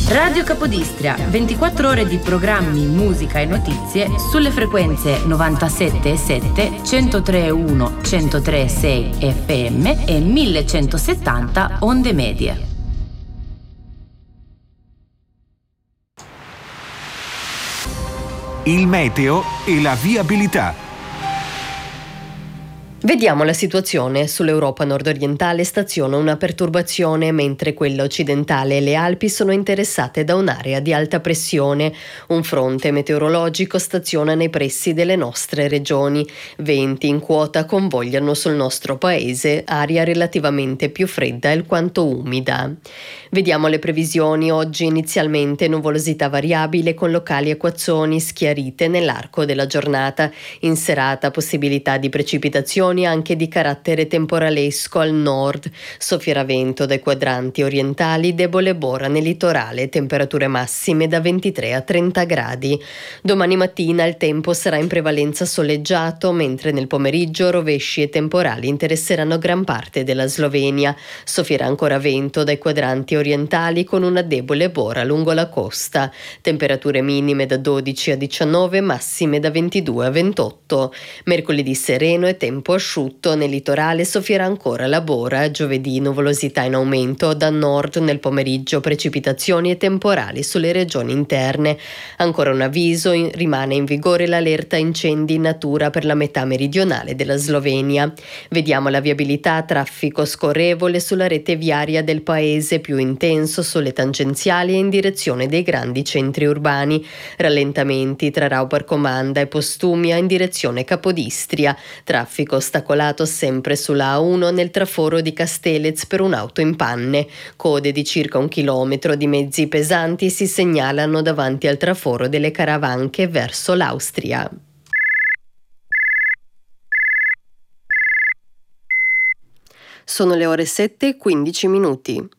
Radio Capodistria, 24 ore di programmi, musica e notizie sulle frequenze 97,7, 103,1, 103,6 FM e 1170 onde medie. Il meteo e la viabilità. Vediamo la situazione. Sull'Europa nord-orientale staziona una perturbazione, mentre quella occidentale e le Alpi sono interessate da un'area di alta pressione. Un fronte meteorologico staziona nei pressi delle nostre regioni. Venti in quota convogliano sul nostro paese, aria relativamente più fredda e alquanto umida. Vediamo le previsioni. Oggi inizialmente nuvolosità variabile con locali acquazzoni schiarite nell'arco della giornata. In serata possibilità di precipitazioni anche di carattere temporalesco al nord. Soffierà vento dai quadranti orientali, debole bora nel litorale, temperature massime da 23 a 30 gradi. Domani mattina il tempo sarà in prevalenza soleggiato, mentre nel pomeriggio rovesci e temporali interesseranno gran parte della Slovenia. Soffierà ancora vento dai quadranti orientali con una debole bora lungo la costa. Temperature minime da 12 a 19, massime da 22 a 28. Mercoledì sereno e tempo asciutto, nel litorale soffierà ancora la bora. Giovedì nuvolosità in aumento, da nord nel pomeriggio precipitazioni e temporali sulle regioni interne. Ancora un avviso, rimane in vigore l'allerta incendi in natura per la metà meridionale della Slovenia. Vediamo la viabilità: traffico scorrevole sulla rete viaria del paese, più intenso sulle tangenziali e in direzione dei grandi centri urbani. Rallentamenti tra Rauparcomanda e Postumia in direzione Capodistria. Traffico ostacolato sempre sulla A1 nel traforo di Castellez per un'auto in panne. Code di circa 1 chilometro di mezzi pesanti si segnalano davanti al traforo delle Caravanche verso l'Austria. Sono le ore 7:15.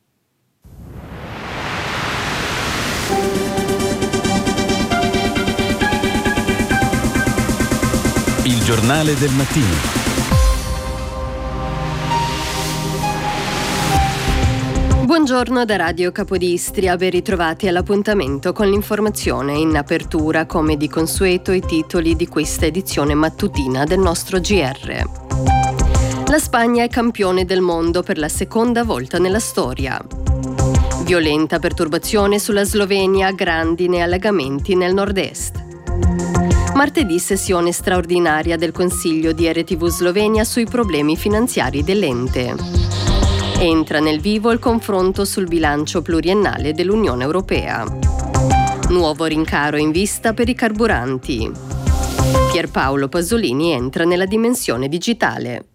Il giornale del mattino. Buongiorno da Radio Capodistria, ben ritrovati all'appuntamento con l'informazione. In apertura, come di consueto, i titoli di questa edizione mattutina del nostro GR. La Spagna è campione del mondo per la seconda volta nella storia. Violenta perturbazione sulla Slovenia, grandine e allagamenti nel nord-est. Martedì sessione straordinaria del Consiglio di RTV Slovenia sui problemi finanziari dell'ente. Entra nel vivo il confronto sul bilancio pluriennale dell'Unione Europea. Nuovo rincaro in vista per i carburanti. Pierpaolo Pasolini entra nella dimensione digitale.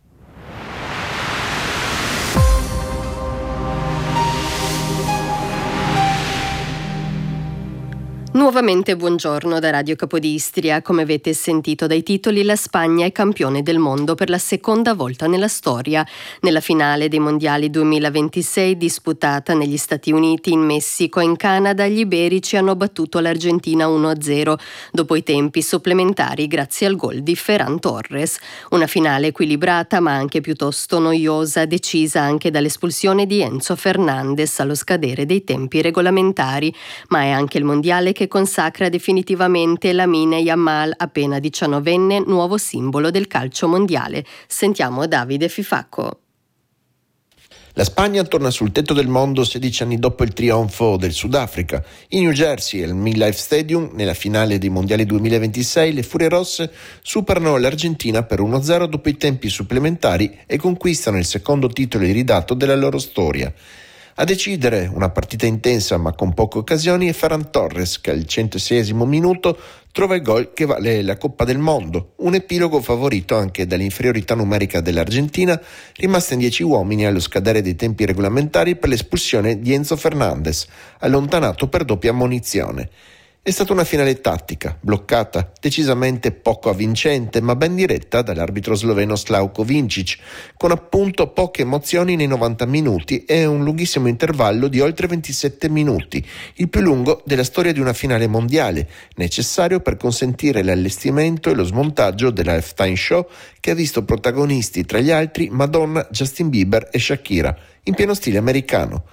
Nuovamente buongiorno da Radio Capodistria. Come avete sentito dai titoli, la Spagna è campione del mondo per la seconda volta nella storia. Nella finale dei mondiali 2026 disputata negli Stati Uniti, in Messico e in Canada, gli iberici hanno battuto l'Argentina 1-0 dopo i tempi supplementari grazie al gol di Ferran Torres. Una finale equilibrata ma anche piuttosto noiosa, decisa anche dall'espulsione di Enzo Fernandez allo scadere dei tempi regolamentari, ma è anche il mondiale che consacra definitivamente Lamine Yamal, appena 19enne, nuovo simbolo del calcio mondiale. Sentiamo Davide Fifacco. La Spagna torna sul tetto del mondo 16 anni dopo il trionfo del Sudafrica. In New Jersey, al MetLife Stadium, nella finale dei mondiali 2026, le Furie Rosse superano l'Argentina per 1-0 dopo i tempi supplementari e conquistano il secondo titolo iridato della loro storia. A decidere una partita intensa ma con poche occasioni è Ferran Torres, che al 106esimo minuto trova il gol che vale la Coppa del Mondo, un epilogo favorito anche dall'inferiorità numerica dell'Argentina, rimasta in 10 uomini allo scadere dei tempi regolamentari per l'espulsione di Enzo Fernandez, allontanato per doppia ammonizione. È stata una finale tattica, bloccata, decisamente poco avvincente, ma ben diretta dall'arbitro sloveno Slavko Vincic, con appunto poche emozioni nei 90 minuti e un lunghissimo intervallo di oltre 27 minuti, il più lungo della storia di una finale mondiale, necessario per consentire l'allestimento e lo smontaggio della halftime show che ha visto protagonisti tra gli altri Madonna, Justin Bieber e Shakira, in pieno stile americano.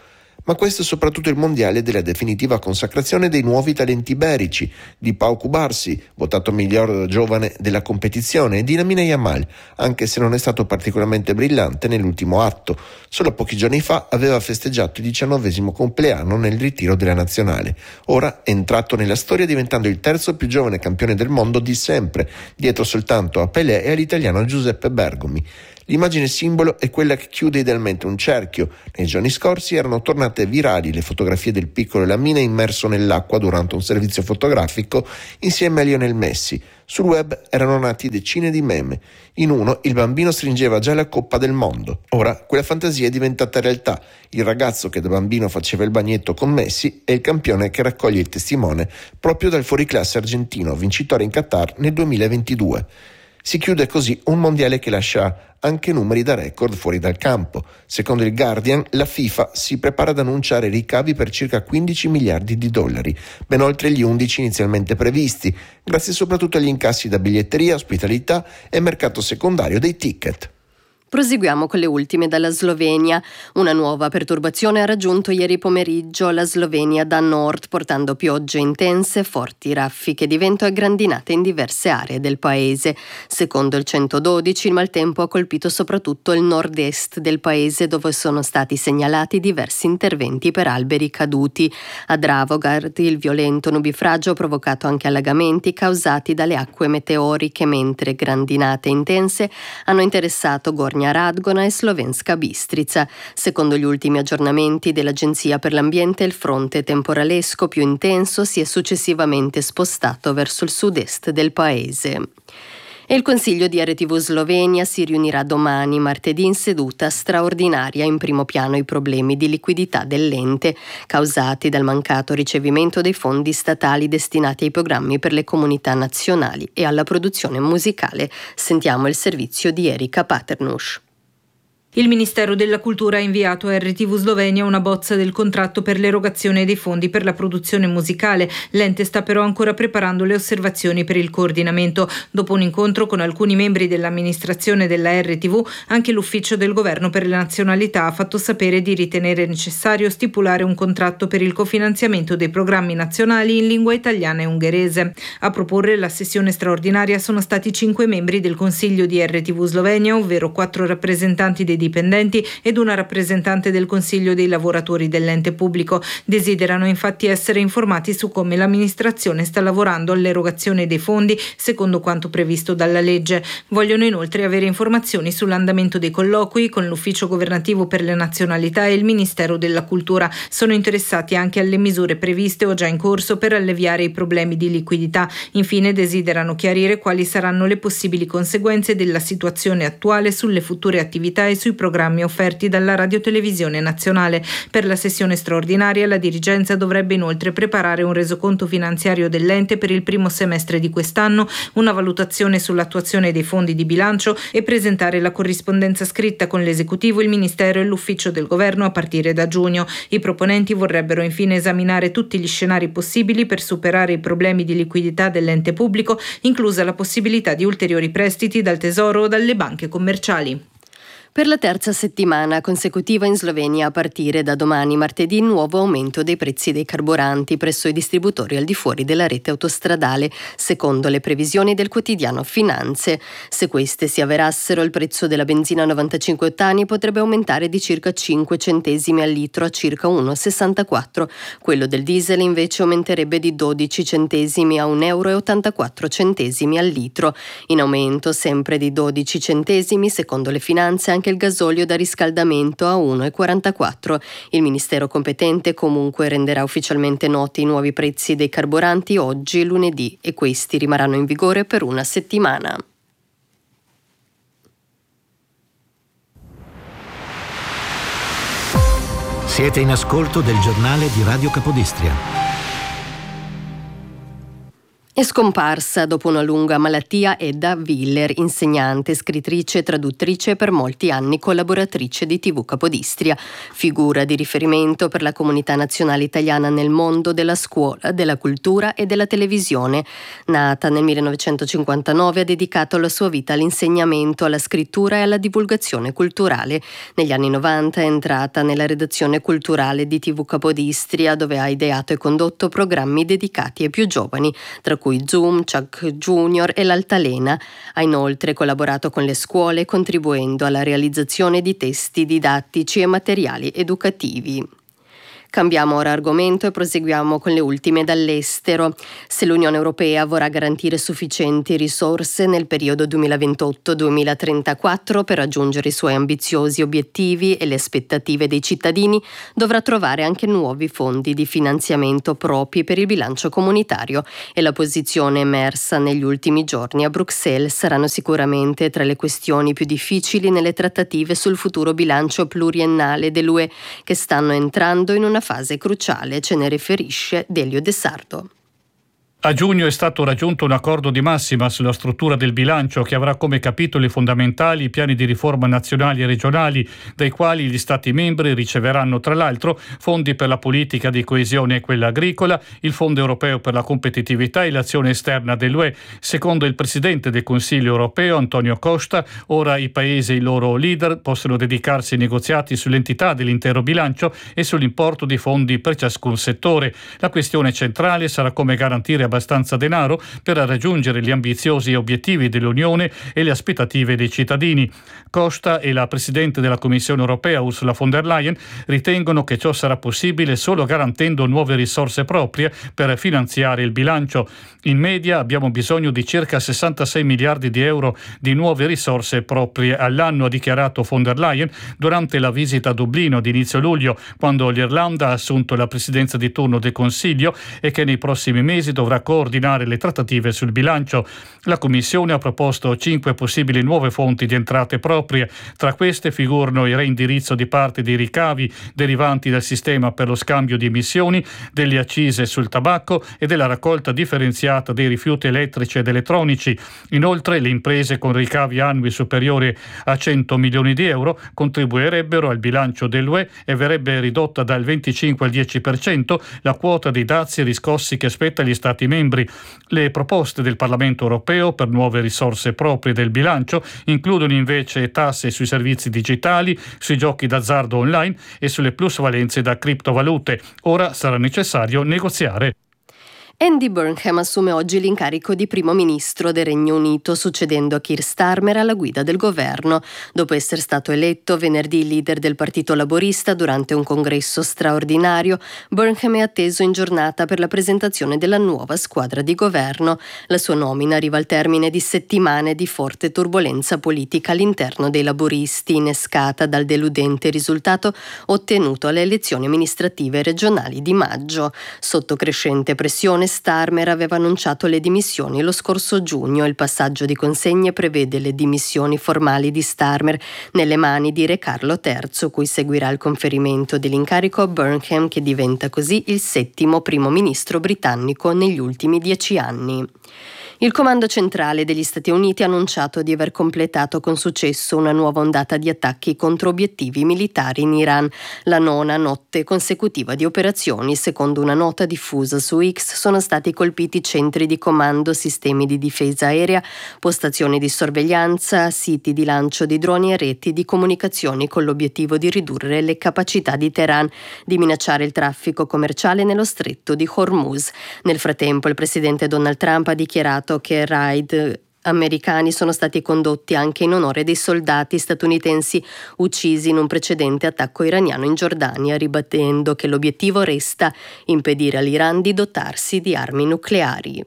ma questo è soprattutto il mondiale della definitiva consacrazione dei nuovi talenti iberici, di Pau Cubarsí, votato miglior giovane della competizione, e di Lamine Yamal, anche se non è stato particolarmente brillante nell'ultimo atto. Solo pochi giorni fa aveva festeggiato il 19° compleanno nel ritiro della nazionale. Ora è entrato nella storia diventando il terzo più giovane campione del mondo di sempre, dietro soltanto a Pelé e all'italiano Giuseppe Bergomi. L'immagine simbolo è quella che chiude idealmente un cerchio. Nei giorni scorsi erano tornate virali le fotografie del piccolo Lamine immerso nell'acqua durante un servizio fotografico insieme a Lionel Messi. Sul web erano nati decine di meme. In uno il bambino stringeva già la Coppa del Mondo. Ora quella fantasia è diventata realtà. Il ragazzo che da bambino faceva il bagnetto con Messi è il campione che raccoglie il testimone proprio dal fuoriclasse argentino, vincitore in Qatar nel 2022. Si chiude così un mondiale che lascia anche numeri da record fuori dal campo. Secondo il Guardian, la FIFA si prepara ad annunciare ricavi per circa 15 miliardi di dollari, ben oltre gli 11 inizialmente previsti, grazie soprattutto agli incassi da biglietteria, ospitalità e mercato secondario dei ticket. Proseguiamo con le ultime dalla Slovenia. Una nuova perturbazione ha raggiunto ieri pomeriggio la Slovenia da nord, portando piogge intense, forti raffiche di vento e grandinate in diverse aree del paese. Secondo il 112, il maltempo ha colpito soprattutto il nord-est del paese, dove sono stati segnalati diversi interventi per alberi caduti. A Dravogard il violento nubifragio ha provocato anche allagamenti causati dalle acque meteoriche, mentre grandinate intense hanno interessato Gornja Radgona e Slovenska Bistrica. Secondo gli ultimi aggiornamenti dell'Agenzia per l'Ambiente, il fronte temporalesco più intenso si è successivamente spostato verso il sud-est del paese. E il Consiglio di RTV Slovenia si riunirà domani, martedì, in seduta straordinaria. In primo piano i problemi di liquidità dell'ente, causati dal mancato ricevimento dei fondi statali destinati ai programmi per le comunità nazionali e alla produzione musicale. Sentiamo il servizio di Erika Paternus. Il Ministero della Cultura ha inviato a RTV Slovenia una bozza del contratto per l'erogazione dei fondi per la produzione musicale. L'ente sta però ancora preparando le osservazioni per il coordinamento. Dopo un incontro con alcuni membri dell'amministrazione della RTV, anche l'Ufficio del Governo per le Nazionalità ha fatto sapere di ritenere necessario stipulare un contratto per il cofinanziamento dei programmi nazionali in lingua italiana e ungherese. A proporre la sessione straordinaria sono stati 5 membri del Consiglio di RTV Slovenia, ovvero 4 rappresentanti dei dipendenti ed una rappresentante del Consiglio dei lavoratori dell'ente pubblico. Desiderano infatti essere informati su come l'amministrazione sta lavorando all'erogazione dei fondi secondo quanto previsto dalla legge. Vogliono inoltre avere informazioni sull'andamento dei colloqui con l'Ufficio Governativo per le Nazionalità e il Ministero della Cultura. Sono interessati anche alle misure previste o già in corso per alleviare i problemi di liquidità. Infine desiderano chiarire quali saranno le possibili conseguenze della situazione attuale sulle future attività e sui programmi offerti dalla Radiotelevisione Nazionale. Per la sessione straordinaria la dirigenza dovrebbe inoltre preparare un resoconto finanziario dell'ente per il primo semestre di quest'anno, una valutazione sull'attuazione dei fondi di bilancio e presentare la corrispondenza scritta con l'esecutivo, il Ministero e l'Ufficio del Governo a partire da giugno. I proponenti vorrebbero infine esaminare tutti gli scenari possibili per superare i problemi di liquidità dell'ente pubblico, inclusa la possibilità di ulteriori prestiti dal Tesoro o dalle banche commerciali. Per la terza settimana consecutiva in Slovenia, a partire da domani martedì, nuovo aumento dei prezzi dei carburanti presso i distributori al di fuori della rete autostradale, secondo le previsioni del quotidiano Finanze. Se queste si avverassero, il prezzo della benzina 95 ottani potrebbe aumentare di circa 5 centesimi al litro a circa 1,64. Quello del diesel invece aumenterebbe di 12 centesimi a 1,84 euro al litro. In aumento sempre di 12 centesimi, secondo le Finanze, anche il gasolio da riscaldamento a 1,44. Il Ministero competente comunque renderà ufficialmente noti i nuovi prezzi dei carburanti oggi, lunedì, e questi rimarranno in vigore per una settimana. Siete in ascolto del giornale di Radio Capodistria. È scomparsa dopo una lunga malattia Edda Willer, insegnante, scrittrice, traduttrice e per molti anni collaboratrice di TV Capodistria, figura di riferimento per la comunità nazionale italiana nel mondo della scuola, della cultura e della televisione. Nata nel 1959, ha dedicato la sua vita all'insegnamento, alla scrittura e alla divulgazione culturale. Negli anni 90 è entrata nella redazione culturale di TV Capodistria, dove ha ideato e condotto programmi dedicati ai più giovani, tra cui Zoom, Chuck Junior e l'Altalena. Ha inoltre collaborato con le scuole, contribuendo alla realizzazione di testi didattici e materiali educativi. Cambiamo ora argomento e proseguiamo con le ultime dall'estero. Se l'Unione Europea vorrà garantire sufficienti risorse nel periodo 2028-2034 per raggiungere i suoi ambiziosi obiettivi e le aspettative dei cittadini, dovrà trovare anche nuovi fondi di finanziamento propri per il bilancio comunitario, e la posizione emersa negli ultimi giorni a Bruxelles saranno sicuramente tra le questioni più difficili nelle trattative sul futuro bilancio pluriennale dell'UE, che stanno entrando in una fase cruciale, ce ne riferisce Delio De Sardo. A giugno è stato raggiunto un accordo di massima sulla struttura del bilancio, che avrà come capitoli fondamentali i piani di riforma nazionali e regionali, dai quali gli Stati membri riceveranno tra l'altro fondi per la politica di coesione e quella agricola, il Fondo europeo per la competitività e l'azione esterna dell'UE. Secondo il Presidente del Consiglio europeo, Antonio Costa, ora i paesi e i loro leader possono dedicarsi ai negoziati sull'entità dell'intero bilancio e sull'importo di fondi per ciascun settore. La questione centrale sarà come garantire abbastanza denaro per raggiungere gli ambiziosi obiettivi dell'Unione e le aspettative dei cittadini. Costa e la Presidente della Commissione europea, Ursula von der Leyen, ritengono che ciò sarà possibile solo garantendo nuove risorse proprie per finanziare il bilancio. In media abbiamo bisogno di circa 66 miliardi di euro di nuove risorse proprie all'anno, ha dichiarato von der Leyen durante la visita a Dublino di inizio luglio, quando l'Irlanda ha assunto la presidenza di turno del Consiglio e che nei prossimi mesi dovrà coordinare le trattative sul bilancio. La Commissione ha proposto 5 possibili nuove fonti di entrate proprie. Tra queste figurano il reindirizzo di parte dei ricavi derivanti dal sistema per lo scambio di emissioni, delle accise sul tabacco e della raccolta differenziata dei rifiuti elettrici ed elettronici. Inoltre, le imprese con ricavi annui superiori a 100 milioni di euro contribuirebbero al bilancio dell'UE e verrebbe ridotta dal 25 al 10% la quota dei dazi e riscossi che spetta agli Stati membri. Le proposte del Parlamento europeo per nuove risorse proprie del bilancio includono invece tasse sui servizi digitali, sui giochi d'azzardo online e sulle plusvalenze da criptovalute. Ora sarà necessario negoziare. Andy Burnham assume oggi l'incarico di primo ministro del Regno Unito, succedendo a Keir Starmer alla guida del governo. Dopo essere stato eletto venerdì leader del Partito Laborista durante un congresso straordinario, Burnham è atteso in giornata per la presentazione della nuova squadra di governo. La sua nomina arriva al termine di settimane di forte turbolenza politica all'interno dei laboristi, innescata dal deludente risultato ottenuto alle elezioni amministrative regionali di maggio. Sotto crescente pressione, Starmer aveva annunciato le dimissioni lo scorso giugno. Il passaggio di consegne prevede le dimissioni formali di Starmer nelle mani di Re Carlo III, cui seguirà il conferimento dell'incarico a Burnham, che diventa così il 7° primo ministro britannico negli ultimi 10 anni. Il Comando Centrale degli Stati Uniti ha annunciato di aver completato con successo una nuova ondata di attacchi contro obiettivi militari in Iran, la 9ª notte consecutiva di operazioni. Secondo una nota diffusa su X, sono stati colpiti centri di comando, sistemi di difesa aerea, postazioni di sorveglianza, siti di lancio di droni e reti di comunicazioni, con l'obiettivo di ridurre le capacità di Teheran di minacciare il traffico commerciale nello stretto di Hormuz. Nel frattempo, il presidente Donald Trump ha dichiarato che raid americani sono stati condotti anche in onore dei soldati statunitensi uccisi in un precedente attacco iraniano in Giordania, ribattendo che l'obiettivo resta impedire all'Iran di dotarsi di armi nucleari.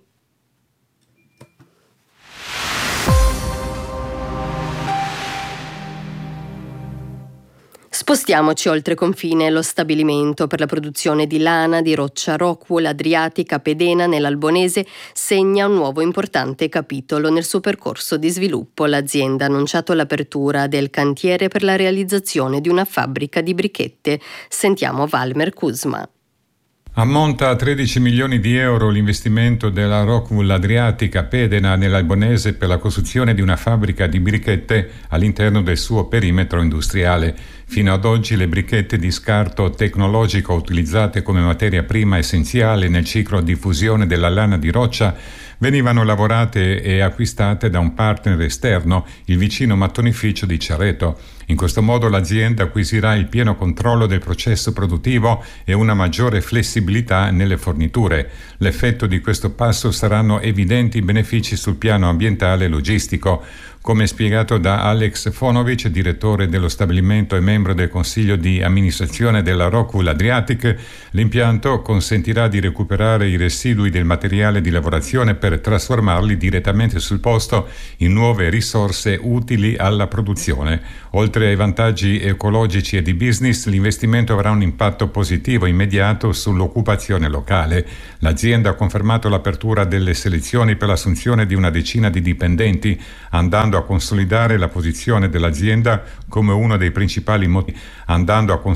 Spostiamoci oltre confine. Lo stabilimento per la produzione di lana di roccia Rockwool Adriatica Pedena nell'Albonese segna un nuovo importante capitolo nel suo percorso di sviluppo. L'azienda ha annunciato l'apertura del cantiere per la realizzazione di una fabbrica di brichette. Sentiamo Valmer Kuzma. Ammonta a 13 milioni di euro l'investimento della Rockwool Adriatica Pedena nell'Albonese per la costruzione di una fabbrica di brichette all'interno del suo perimetro industriale. Fino ad oggi le brichette di scarto tecnologico utilizzate come materia prima essenziale nel ciclo di fusione della lana di roccia venivano lavorate e acquistate da un partner esterno, il vicino mattonificio di Cerreto. In questo modo l'azienda acquisirà il pieno controllo del processo produttivo e una maggiore flessibilità nelle forniture. L'effetto di questo passo saranno evidenti benefici sul piano ambientale e logistico. Come spiegato da Alex Fonovic, direttore dello stabilimento e membro del consiglio di amministrazione della Rockwool Adriatic, l'impianto consentirà di recuperare i residui del materiale di lavorazione per trasformarli direttamente sul posto in nuove risorse utili alla produzione. Oltre ai vantaggi ecologici e di business, l'investimento avrà un impatto positivo immediato sull'occupazione locale. L'azienda ha confermato l'apertura delle selezioni per l'assunzione di una decina di dipendenti, andando a consolidare la posizione dell'azienda come uno dei principali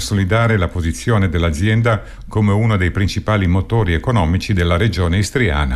motori economici della regione istriana.